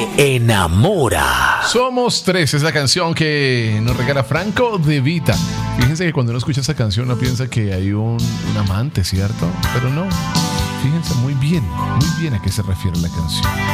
Enamora. Somos tres, es la canción que nos regala Franco De Vita. Fíjense que cuando uno escucha esa canción uno piensa que hay un amante, ¿cierto? Pero no. Fíjense muy bien a qué se refiere la canción.